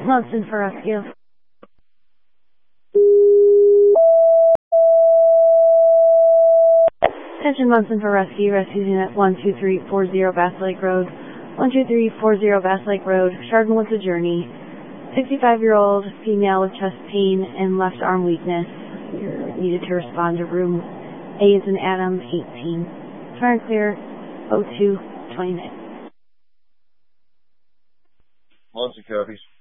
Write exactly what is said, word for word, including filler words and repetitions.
Munson for rescue. Attention Munson for rescue. Rescue unit one two three four zero Bass Lake Road. one two three four zero Bass Lake Road. Chardon Woods a journey. sixty-five-year-old female with chest pain and left arm weakness. You're needed to respond to room A is in Adam eighteen. Turn clear oh two twenty-nine. Munson copies.